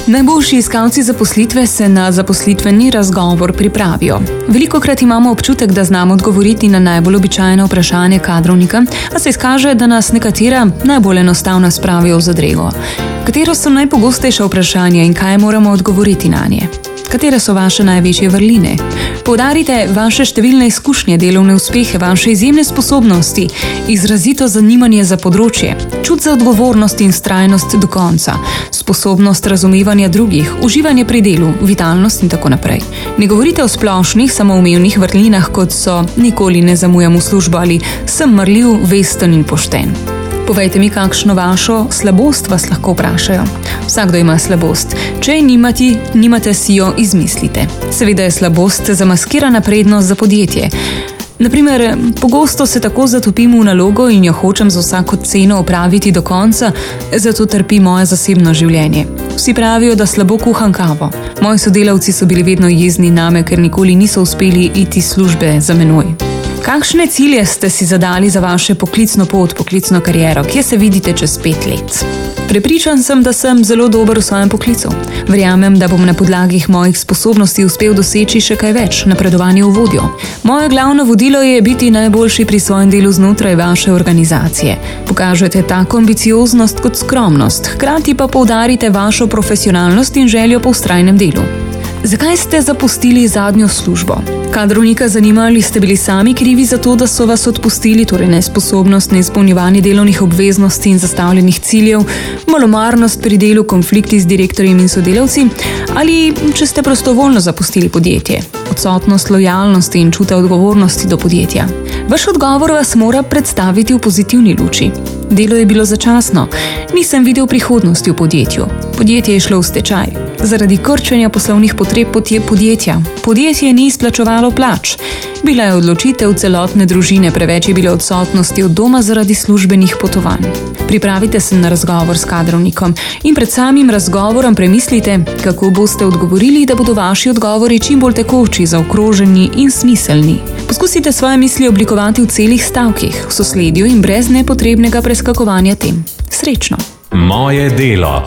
Najboljši iskalci zaposlitve se na zaposlitveni razgovor pripravijo. Velikokrat imamo občutek, da znamo odgovoriti na najbolj običajno vprašanje kadrovnika, a se izkaže, da nas nekatera najbolj enostavno spravijo v zadrego. Katero so najpogostejša vprašanja in kaj moramo odgovoriti na nje? Katere so vaše največje vrline? Poudarite vaše številne izkušnje, delovne uspehe, vaše izjemne sposobnosti, izrazito zanimanje za področje, čut za odgovornost in vztrajnost do konca, sposobnost razumevanja drugih, uživanje pri delu, vitalnost in tako naprej. Ne govorite o splošnih, samoumevnih vrlinah, kot so nikoli ne zamujam v službo ali sem marljiv, vesten in pošten. Povejte mi, kakšno vašo slabost vas lahko vprašajo. Vsakdo ima slabost. Če je nimate, si jo izmislite. Seveda je slabost zamaskirana prednost za podjetje. Naprimer, pogosto se tako zatopim v nalogo in jo hočem za vsako ceno opraviti do konca, zato trpi moje zasebno življenje. Vsi pravijo, da slabo kuham kavo. Moji sodelavci so bili vedno jezni name, ker nikoli niso uspeli iti službe za menoj. Kakšne cilje ste si zadali za vaše poklicno pot, poklicno kariero? Kje se vidite čez 5 let? Prepričan sem, da sem zelo dober v svojem poklicu. Verjamem, da bom na podlagi mojih sposobnosti uspel doseči še kaj več, napredovanje v vodjo. Moje glavno vodilo je biti najboljši pri svojem delu znotraj vaše organizacije. Pokažete tako ambicioznost kot skromnost, hkrati pa poudarite vašo profesionalnost in željo po vztrajnem delu. Zakaj ste zapustili zadnjo službo? Kadrovnika zanima, ali ste bili sami krivi za to, da so vas odpustili, torej nesposobnost, neizpolnjevanje delovnih obveznosti in zastavljenih ciljev, malomarnost pri delu, konflikti z direktorjem in sodelavci, ali če ste prostovoljno zapustili podjetje, odsotnost lojalnosti in čuta odgovornosti do podjetja. Vaš odgovor vas mora predstaviti v pozitivni luči. Delo je bilo začasno, nisem videl prihodnosti v podjetju. Podjetje je šlo v stečaj. Zaradi krčenja poslovnih potreb podjetja. Podjetje ni izplačevalo plač. Bila je odločitev celotne družine, preveč je bilo odsotnosti od doma zaradi službenih potovanj. Pripravite se na razgovor s kadrovnikom in pred samim razgovorom premislite, kako boste odgovorili, da bodo vaši odgovori čim bolj tekoči, zaokroženi in smiselni. Poskusite svoje misli oblikovati v celih stavkih, v sosledju in brez nepotrebnega preskakovanja tem. Srečno! Moje delo.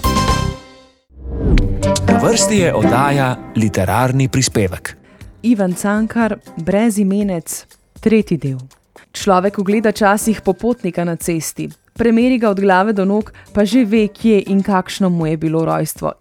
Na vrsti je oddaja Literarni prispevek. Ivan Cankar, Brezimenec, 3. del. Človek ugleda časih popotnika na cesti, premeri ga od glave do nog, pa že ve, kje in kakšno mu je bilo rojstvo